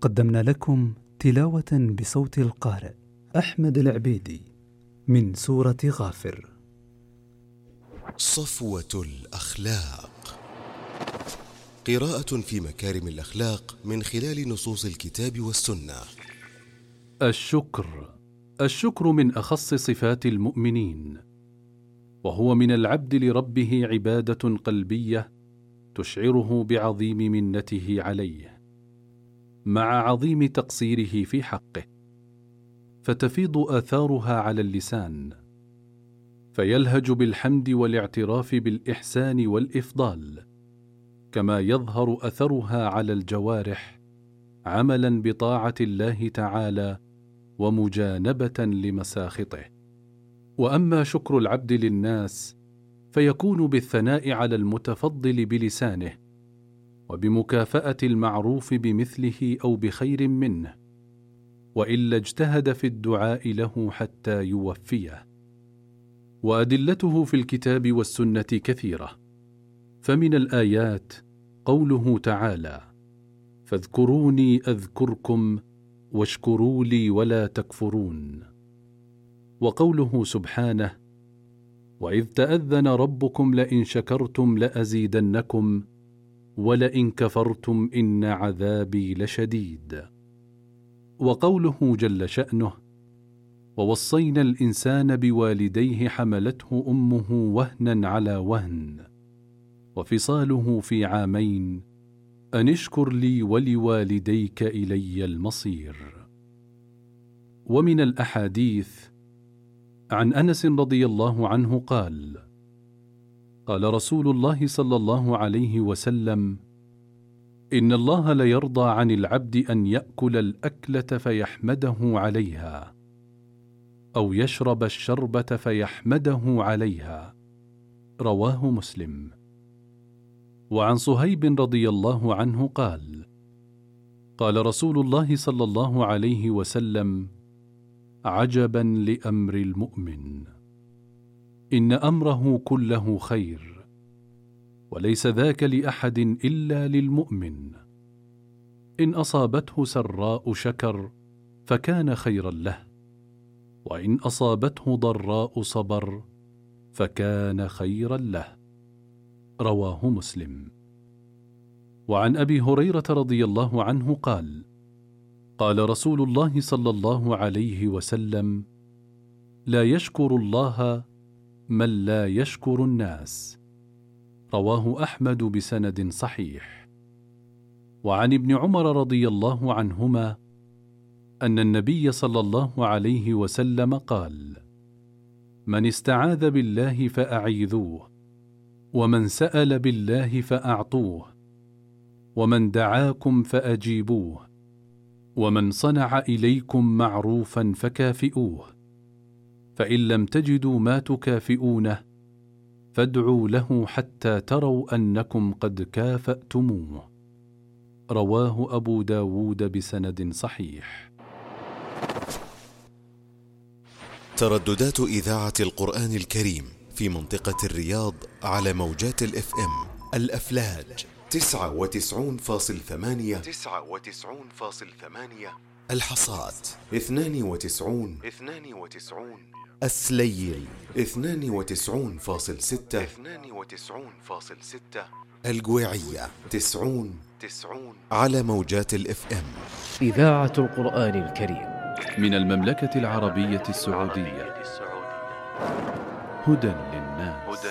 قدمنا لكم تلاوة بصوت القارئ أحمد العبيدي من سورة غافر. صفوة الأخلاق، قراءة في مكارم الأخلاق من خلال نصوص الكتاب والسنة. الشكر من أخص صفات المؤمنين، وهو من العبد لربه عبادة قلبية تشعره بعظيم منته عليه مع عظيم تقصيره في حقه، فتفيض آثارها على اللسان، فيلهج بالحمد والاعتراف بالإحسان والإفضال، كما يظهر أثرها على الجوارح عملا بطاعة الله تعالى ومجانبة لمساخطه. وأما شكر العبد للناس فيكون بالثناء على المتفضل بلسانه، وبمكافأة المعروف بمثله أو بخير منه، وإلا اجتهد في الدعاء له حتى يوفيه. وأدلته في الكتاب والسنة كثيرة، فمن الآيات قوله تعالى: فاذكروني أذكركم واشكروا لي ولا تكفرون، وقوله سبحانه: وإذ تأذن ربكم لئن شكرتم لأزيدنكم ولئن كفرتم إن عذابي لشديد، وقوله جل شأنه: ووصينا الإنسان بوالديه حملته أمه وهنا على وهن وفصاله في عامين أن اشكر لي ولوالديك إلي المصير. ومن الأحاديث عن أنس رضي الله عنه قال: قال رسول الله صلى الله عليه وسلم: إن الله ليرضى عن العبد أن يأكل الأكلة فيحمده عليها، أو يشرب الشربة فيحمده عليها. رواه مسلم. وعن صهيب رضي الله عنه قال: قال رسول الله صلى الله عليه وسلم: عجبا لأمر المؤمن، إن أمره كله خير، وليس ذاك لأحد إلا للمؤمن، إن أصابته سراء شكر فكان خيرا له، وإن أصابته ضراء صبر فكان خيرا له. رواه مسلم. وعن أبي هريرة رضي الله عنه قال: قال رسول الله صلى الله عليه وسلم: لا يشكر الله من لا يشكر الناس. رواه أحمد بسند صحيح. وعن ابن عمر رضي الله عنهما أن النبي صلى الله عليه وسلم قال: من استعاذ بالله فأعيذوه، ومن سأل بالله فأعطوه، ومن دعاكم فأجيبوه، ومن صنع إليكم معروفا فكافئوه، فإن لم تجدوا ما تكافئونه فادعوا له حتى تروا أنكم قد كافأتموه. رواه أبو داود بسند صحيح. ترددات إذاعة القرآن الكريم في منطقة الرياض على موجات الFM الأفلاج 99.8، الحصات 92، السليل 92.6، القويعية 90 على موجات الFM. إذاعة القرآن الكريم من المملكة العربية السعودية، هدى للناس.